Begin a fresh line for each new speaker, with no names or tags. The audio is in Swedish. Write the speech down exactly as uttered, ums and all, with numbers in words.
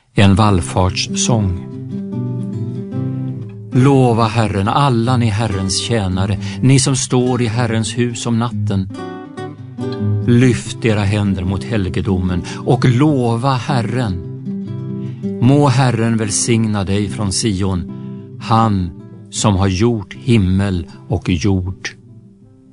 En vallfartssång. Lova Herren, alla ni Herrens tjänare, ni som står i Herrens hus om natten. Lyft era händer mot helgedomen och lova Herren. Må Herren välsigna dig från Sion, han som har gjort himmel och jord.